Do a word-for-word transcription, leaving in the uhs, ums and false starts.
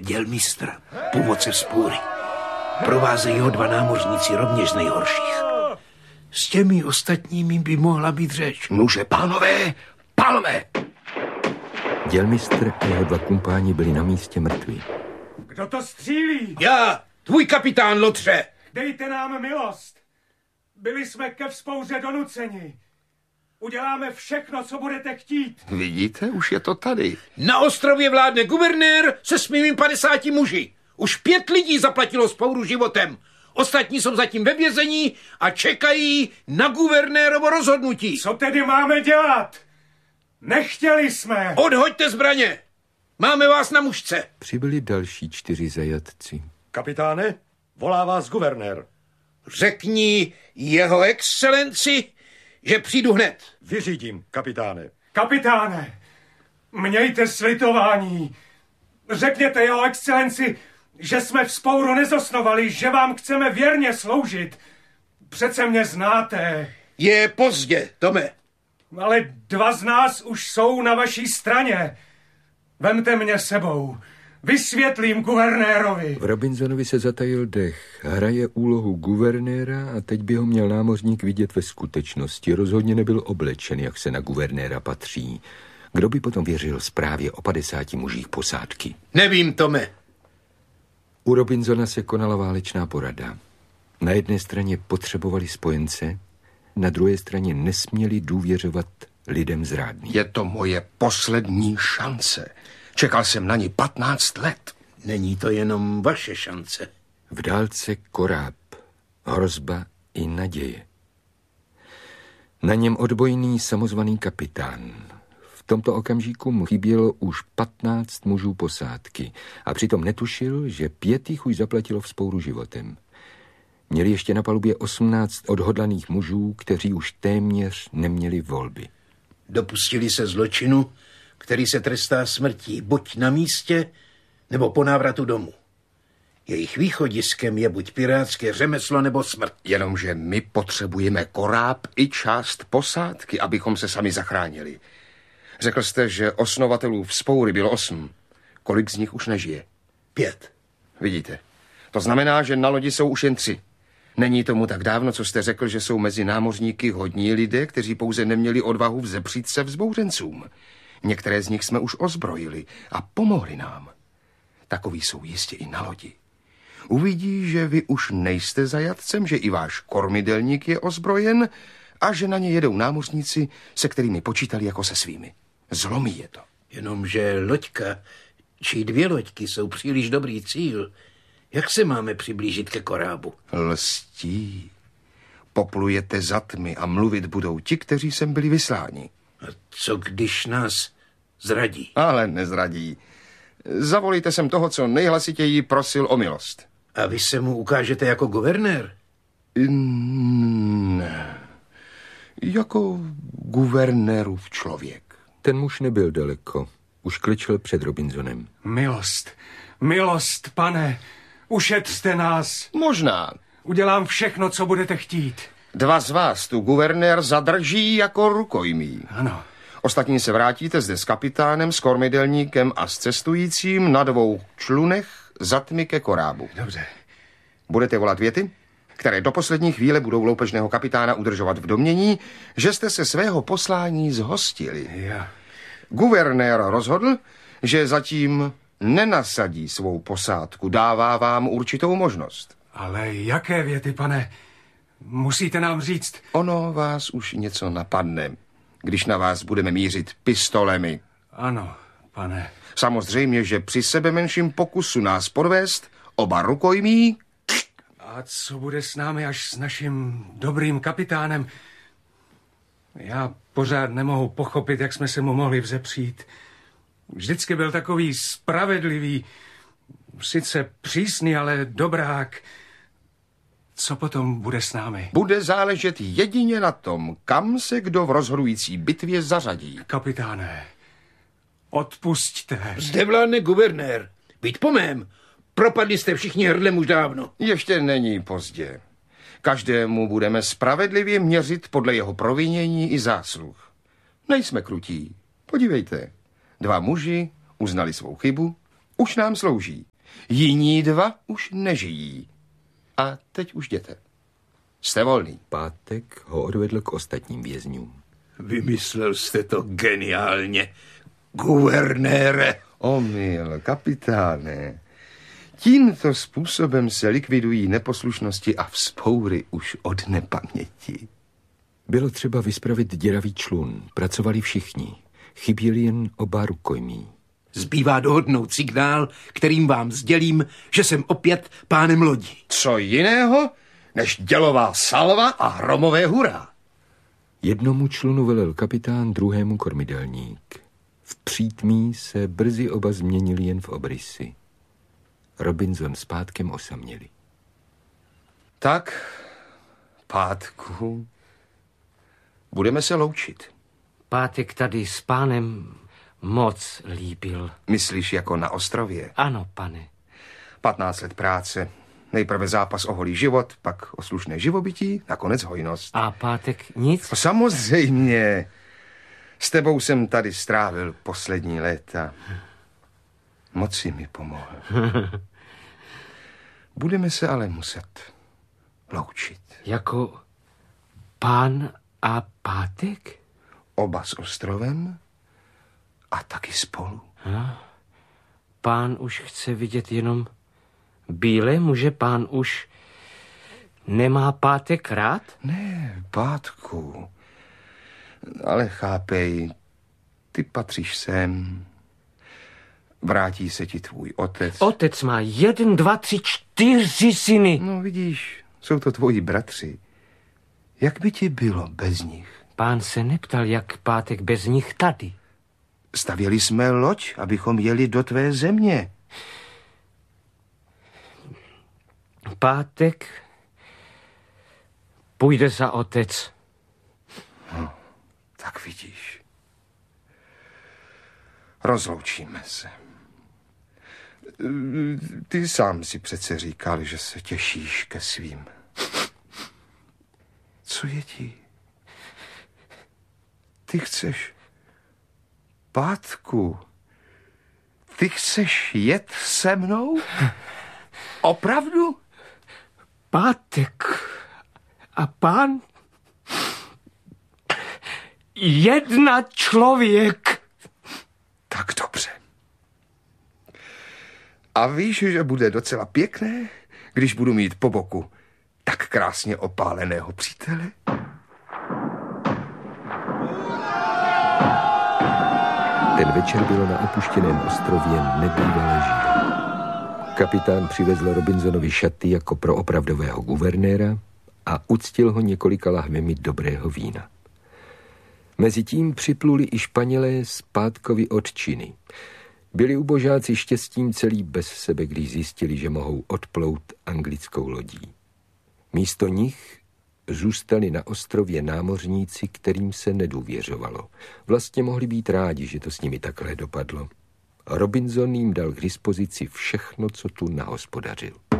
dělmistr, původce vzpůry. Provázejí ho dva námořníci, rovněž z nejhorších. S těmi ostatními by mohla být řeč. Nuže, pánové, palme! Dělmistr a jeho dva kumpáni byli na místě mrtví. Kdo to střílí? Já, tvůj kapitán, Lotře. Dejte nám milost. Byli jsme ke vzpouře donuceni. Uděláme všechno, co budete chtít. Vidíte, už je to tady. Na ostrově vládne guvernér se svými padesáti muži. Už pět lidí zaplatilo vzpouru životem. Ostatní jsou zatím ve vězení a čekají na guvernérovo rozhodnutí. Co tedy máme dělat? Nechtěli jsme. Odhoďte zbraně. Máme vás na mušce. Přibyli další čtyři zajatci. Kapitáne, volá vás guvernér. Řekni jeho excelenci, že přijdu hned. Vyřídím, kapitáne. Kapitáne, mějte slitování. Řekněte jeho excelenci, že jsme vzpouru nezosnovali, že vám chceme věrně sloužit. Přece mě znáte. Je pozdě, Tome. Ale dva z nás už jsou na vaší straně. Vemte mě sebou. Vysvětlím guvernérovi. V Robinsonovi se zatajil dech. Hraje úlohu guvernéra a teď by ho měl námořník vidět ve skutečnosti. Rozhodně nebyl oblečen, jak se na guvernéra patří. Kdo by potom věřil zprávě o padesáti mužích posádky? Nevím, Tome. U Robinsona se konala válečná porada. Na jedné straně potřebovali spojence, na druhé straně nesměli důvěřovat lidem zrádným. Je to moje poslední šance. Čekal jsem na ní patnáct let. Není to jenom vaše šance. V dálce koráb, hrozba i naděje. Na něm odbojný samozvaný kapitán. V tomto okamžiku mu chybělo už patnáct mužů posádky a přitom netušil, že pět jich už zaplatilo vzpouru životem. Měli ještě na palubě osmnáct odhodlaných mužů, kteří už téměř neměli volby. Dopustili se zločinu, který se trestá smrtí buď na místě, nebo po návratu domů. Jejich východiskem je buď pirátské řemeslo, nebo smrt. Jenomže my potřebujeme koráb i část posádky, abychom se sami zachránili. Řekl jste, že osnovatelů vzpoury bylo osm. Kolik z nich už nežije? Pět. Vidíte, to znamená, že na lodi jsou už jen tři. Není tomu tak dávno, co jste řekl, že jsou mezi námořníky hodní lidé, kteří pouze neměli odvahu vzepřít se vzbouřencům. Některé z nich jsme už ozbrojili a pomohli nám. Takoví jsou jistě i na lodi. Uvidí, že vy už nejste zajatcem, že i váš kormidelník je ozbrojen a že na ně jedou námořníci, se kterými počítali jako se svými. Zlomí je to. Jenomže loďka, či dvě loďky jsou příliš dobrý cíl. Jak se máme přiblížit ke korábu? Lstí. Poplujete za tmy a mluvit budou ti, kteří sem byli vysláni. A co když nás zradí? Ale nezradí. Zavolejte sem toho, co nejhlasitěji prosil o milost. A vy se mu ukážete jako guvernér? Ne. Jako guvernérův člověk. Ten muž nebyl daleko. Už klečel před Robinsonem. Milost, milost, pane, ušetřte nás. Možná. Udělám všechno, co budete chtít. Dva z vás tu guvernér zadrží jako rukojmí. Ano. Ostatní se vrátíte zde s kapitánem, s kormidelníkem a s cestujícím na dvou člunech za tmy ke korábu. Dobře. Budete volat věty, které do poslední chvíle budou loupežného kapitána udržovat v domnění, že jste se svého poslání zhostili. Já. Guvernér rozhodl, že zatím nenasadí svou posádku, dává vám určitou možnost. Ale jaké věty, pane? Musíte nám říct. Ono vás už něco napadne, když na vás budeme mířit pistolemi. Ano, pane. Samozřejmě, že při sebe menším pokusu nás podvést, oba rukojmí. A co bude s námi až s naším dobrým kapitánem? Já pořád nemohu pochopit, jak jsme se mu mohli vzepřít. Vždycky byl takový spravedlivý, sice přísný, ale dobrák. Co potom bude s námi? Bude záležet jedině na tom, kam se kdo v rozhodující bitvě zařadí. Kapitáne, odpusťte. Zde vládne guvernér. Být po mém. Propadli jste všichni hrdlem už dávno. Ještě není pozdě. Každému budeme spravedlivě měřit podle jeho provinění i zásluh. Nejsme krutí. Podívejte. Dva muži uznali svou chybu, už nám slouží. Jiní dva už nežijí. A teď už jděte. Jste volný. Pátek ho odvedl k ostatním vězňům. Vymyslel jste to geniálně, guvernére. Omyl, kapitáne. Tímto způsobem se likvidují neposlušnosti a vzpoury už od nepaměti. Bylo třeba vyspravit děravý člun. Pracovali všichni. Chyběli jen oba rukojmí. Zbývá dohodnout signál, kterým vám sdělím, že jsem opět pánem lodi. Co jiného, než dělová salva a hromové hurá. Jednomu člunu velel kapitán, druhému kormidelník. V přítmí se brzy oba změnili jen v obrysy. Robinson s Pátkem osaměli. Tak, Pátku, budeme se loučit. Pátek tady s pánem moc líbil. Myslíš jako na ostrově? Ano, pane. patnáct let práce, nejprve zápas o holý život, pak o slušné živobytí, nakonec hojnost. A Pátek nic? Samozřejmě. S tebou jsem tady strávil poslední léta. Moc si mi pomohl. Budeme se ale muset loučit. Jako pán a Pátek? Oba s ostrovem a taky spolu. No, pán už chce vidět jenom bílé muže, pán už nemá Pátek rád? Ne, Pátku. Ale chápej, ty patříš sem. Vrátí se ti tvůj otec. Otec má jeden, dva, tři, čtyři syny. No vidíš, jsou to tvoji bratři. Jak by ti bylo bez nich? Pán se neptal, jak Pátek bez nich tady. Stavěli jsme loď, abychom jeli do tvé země. Pátek půjde za otec. No, tak vidíš. Rozloučíme se. Ty sám si přece říkal, že se těšíš ke svým. Co je ti? Ty chceš... Pátku, ty chceš jet se mnou? Opravdu? Pátek a pán? Jedna člověk. Tak dobře. A víš, že bude docela pěkné, když budu mít po boku tak krásně opáleného přítele? Ten večer bylo na opuštěném ostrově nebývalé živo. Kapitán přivezl Robinsonovi šaty jako pro opravdového guvernéra a uctil ho několika lahvemi dobrého vína. Mezitím připluli i Španělé z Pátkovy odčiny. Byli ubožáci štěstím celý bez sebe, když zjistili, že mohou odplout anglickou lodí. Místo nich zůstali na ostrově námořníci, kterým se nedůvěřovalo. Vlastně mohli být rádi, že to s nimi takhle dopadlo. Robinson jim dal k dispozici všechno, co tu nahospodařil.